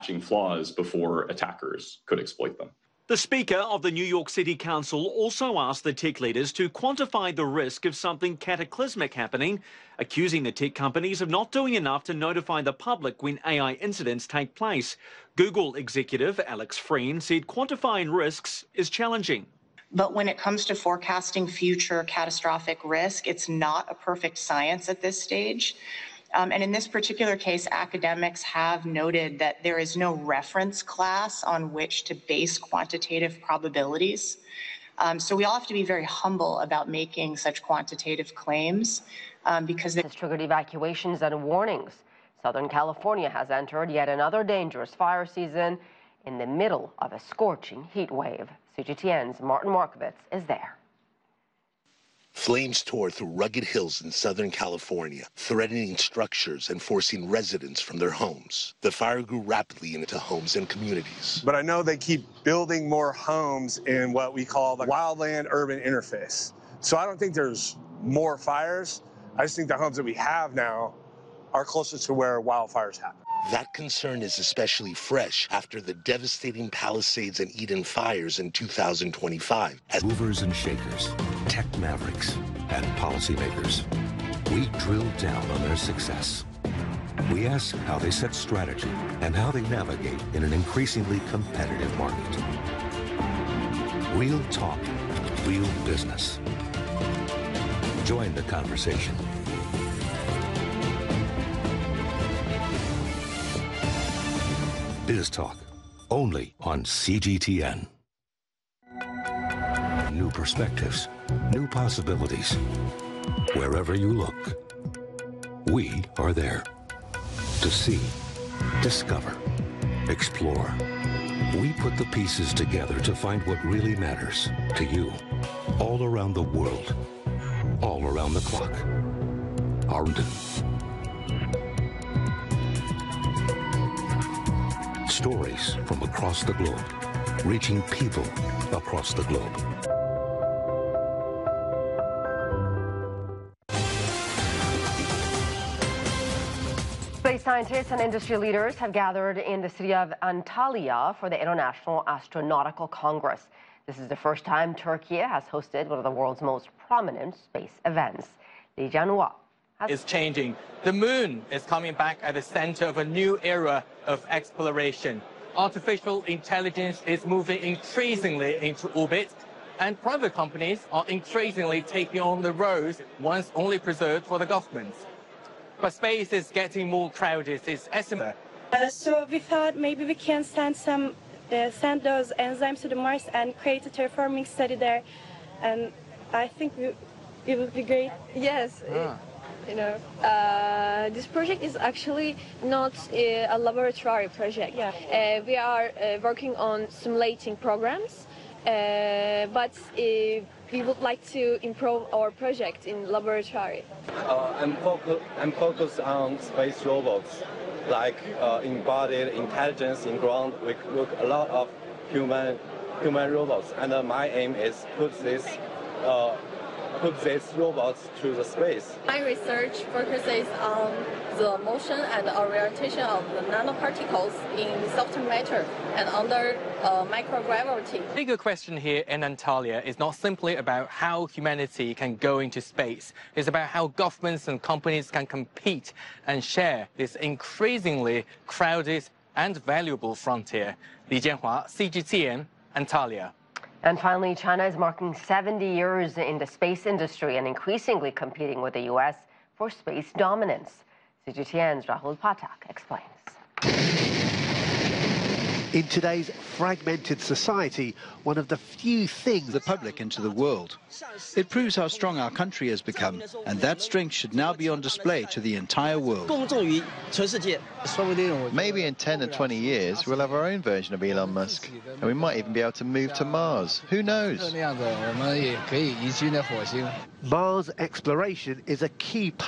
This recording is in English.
flaws before attackers could exploit them. The Speaker of the New York City Council also asked the tech leaders to quantify the risk of something cataclysmic happening, accusing the tech companies of not doing enough to notify the public when AI incidents take place. Google executive Alex Frein said quantifying risks is challenging. But when it comes to forecasting future catastrophic risk, it's not a perfect science at this stage. And in this particular case, academics have noted that there is no reference class on which to base quantitative probabilities. So we all have to be very humble about making such quantitative claims because this triggered evacuations and warnings. Southern California has entered yet another dangerous fire season in the middle of a scorching heat wave. CGTN's Martin Markovitz is there. Flames tore through rugged hills in Southern California, threatening structures and forcing residents from their homes. The fire grew rapidly into homes and communities. But I know they keep building more homes in what we call the wildland-urban interface. So I don't think there's more fires. I just think the homes that we have now are closer to where wildfires happen. That concern is especially fresh after the devastating Palisades and Eden fires in 2025. As movers and shakers, tech mavericks, and policymakers, we drill down on their success. We ask how they set strategy and how they navigate in an increasingly competitive market. Real talk, real business. Join the conversation. Biz Talk, only on CGTN. New perspectives, new possibilities. Wherever you look, we are there to see, discover, explore. We put the pieces together to find what really matters to you, all around the world, all around the clock. Arden. Stories from across the globe, reaching people across the globe. Space scientists and industry leaders have gathered in the city of Antalya for the International Astronautical Congress. This is the first time Turkey has hosted one of the world's most prominent space events. Li Jianhua is changing. The moon is coming back at the center of a new era of exploration. Artificial intelligence is moving increasingly into orbit, and private companies are increasingly taking on the roles once only preserved for the government. But space is getting more crowded, it's estimated. So we thought maybe we can send those enzymes to the Mars and create a terraforming study there, and I think it would be great. Yes. This project is actually not a laboratory project. Yeah. We are working on simulating programs, but we would like to improve our project in laboratory. I'm focused on space robots, like embodied intelligence in ground. We look a lot of human robots, and my aim is put these robots to the space. My research focuses on the motion and orientation of the nanoparticles in soft matter and under microgravity. The bigger question here in Antalya is not simply about how humanity can go into space. It's about how governments and companies can compete and share this increasingly crowded and valuable frontier. Li Jianhua, CGTN, Antalya. And finally, China is marking 70 years in the space industry and increasingly competing with the U.S. for space dominance. CGTN's Rahul Pathak explains. In today's fragmented society, one of the few things the public into the world. It proves how strong our country has become, and that strength should now be on display to the entire world. Maybe in 10 or 20 years, we'll have our own version of Elon Musk, and we might even be able to move to Mars. Who knows? Mars exploration is a key part